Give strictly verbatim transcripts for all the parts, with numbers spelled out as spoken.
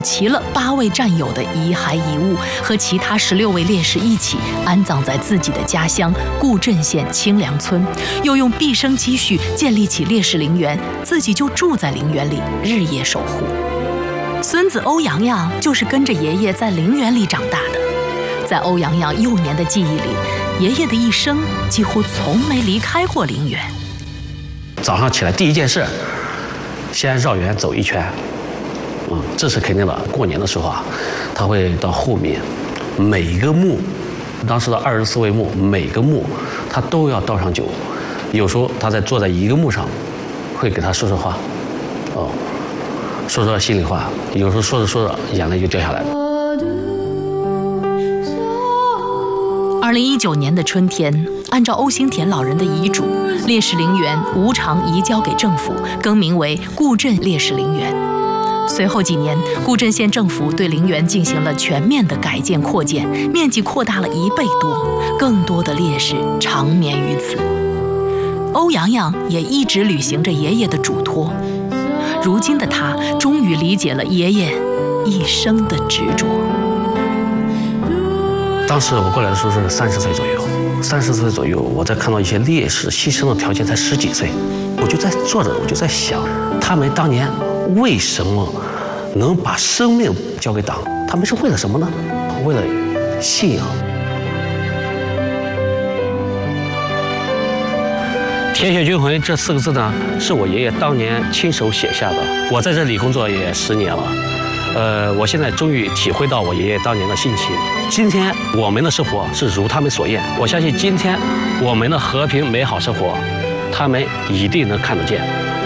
齐了八位战友的遗骸遗物，和其他十六位烈士一起安葬在自己的家乡固镇县清凉村，又用毕生积蓄建立起烈士陵园，自己就住在陵园里，日夜守护。孙子欧阳阳就是跟着爷爷在陵园里长大的。在欧阳阳幼年的记忆里，爷爷的一生几乎从没离开过陵园。 早上起来第一件事，先绕园走一圈。嗯，这是肯定的。过年的时候啊，他会到后面每一个墓，当时的二十四位墓，每个墓他都要倒上酒。有时候他在坐在一个墓上，会给他说说话，哦，说说心里话。有时候说着说着，眼泪就掉下来了。 二零一九年的春天，按照欧兴田老人的遗嘱，烈士陵园无偿移交给政府，更名为固镇烈士陵园。随后几年，固镇县政府对陵园进行了全面的改建扩建，面积扩大了一倍多，更多的烈士长眠于此。欧阳阳也一直履行着爷爷的嘱托，如今的他终于理解了爷爷一生的执着。 当时我过来的时候是三十岁左右，三十岁左右，我在看到一些烈士牺牲的条件才十几岁，我就在坐着，我就在想，他们当年为什么能把生命交给党？他们是为了什么呢？为了信仰。铁血军魂这四个字呢，是我爷爷当年亲手写下的。我在这里工作也十年了，呃，我现在终于体会到我爷爷当年的心情。今天我们的生活是如他们所愿，我相信今天我们的和平美好生活，他们一定能看得见。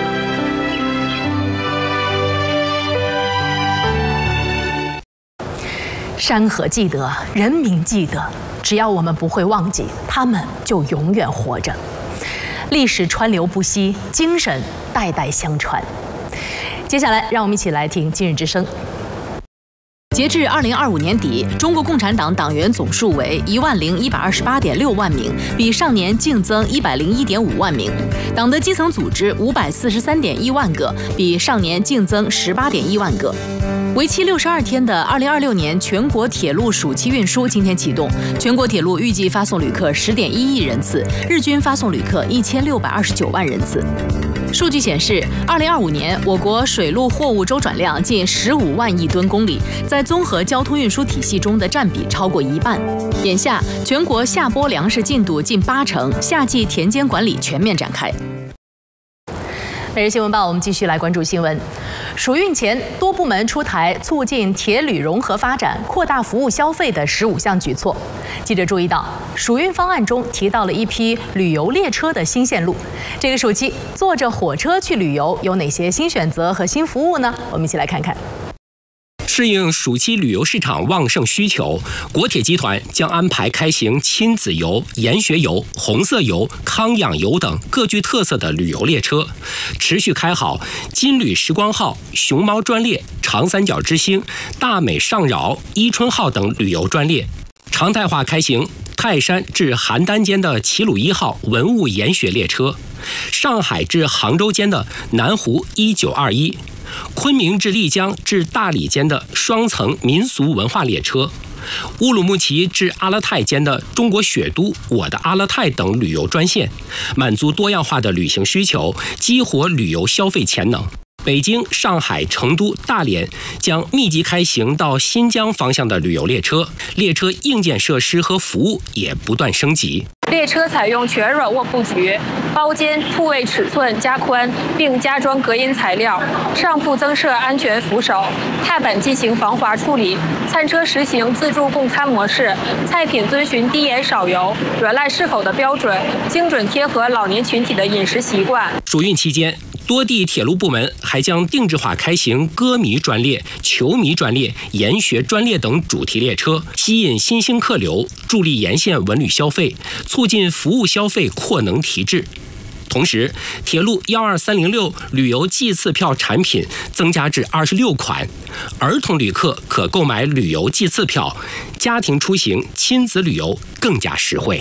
山河记得，人民记得，只要我们不会忘记，他们就永远活着。历史川流不息，精神代代相传。接下来，让我们一起来听今日之声。截至二零二五年底，中国共产党党员总数为一万零一百二十八点六万名，比上年净增一百零一点五万名。党的基层组织五百四十三点一万个，比上年净增十八点一万个。为期六十二天的二零二六年全国铁路暑期运输今天启动，全国铁路预计发送旅客十点一亿人次，日均发送旅客一千六百二十九万人次。数据显示，二零二五年我国水陆货物周转量近十五万亿吨公里，在综合交通运输体系中的占比超过一半。眼下，全国下播粮食进度近八成，夏季田间管理全面展开。每日新闻报，我们继续来关注新闻。暑运前，多部门出台促进铁旅融合发展、扩大服务消费的十五项举措。记者注意到，暑运方案中提到了一批旅游列车的新线路。这个暑期，坐着火车去旅游有哪些新选择和新服务呢？我们一起来看看。 适应暑期旅游市场旺盛需求，国铁集团将安排开行亲子游、研学游、红色游、康养游等各具特色的旅游列车，持续开好金旅时光号、熊猫专列、长三角之星、大美上饶、伊春号等旅游专列，常态化开行泰山至邯郸间的齐鲁一号文物研学列车，上海至杭州间的南湖一九二一。昆明至丽江至大理间的双层民俗文化列车，乌鲁木齐至阿勒泰间的中国雪都、我的阿勒泰等旅游专线，满足多样化的旅行需求，激活旅游消费潜能。北京、上海、成都、大连将密集开行到新疆方向的旅游列车，列车硬件设施和服务也不断升级。 列车采用全软卧布局，包间铺位尺寸加宽，并加装隔音材料，上铺增设安全扶手，踏板进行防滑处理。餐车实行自助供餐模式，菜品遵循低盐少油、软烂适口的标准，精准贴合老年群体的饮食习惯。 暑运期间，多地铁路部门还将定制化开行歌迷专列、球迷专列、研学专列等主题列车，吸引新兴客流，助力沿线文旅消费，促进服务消费扩能提质。同时，铁路一二三零六旅游季次票产品增加至二十六款，儿童旅客可购买旅游季次票，家庭出行、亲子旅游更加实惠。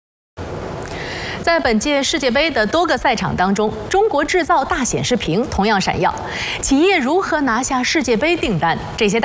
在本届世界杯的多个赛场当中，中国制造大显示屏同样闪耀。企业如何拿下世界杯订单？这些大